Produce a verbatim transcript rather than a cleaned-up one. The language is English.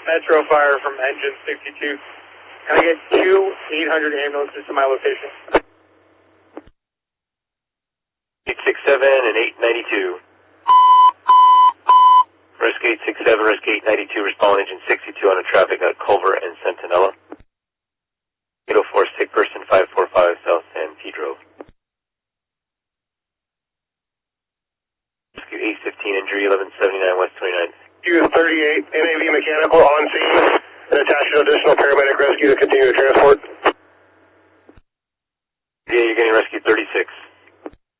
Metro Fire from engine sixty-two. Can I get two eight hundred ambulances to my location? eight six seven and eight ninety-two. Rescue eight six seven, Rescue eight ninety-two, respond engine sixty-two on a traffic at Culver and Centinela. eight oh four, sick person five four five, South San Pedro. Rescue eight fifteen, injury eleven seventy-nine, West twenty-ninth. U thirty-eight, N A V mechanical on scene, and attach an additional paramedic rescue to continue the transport.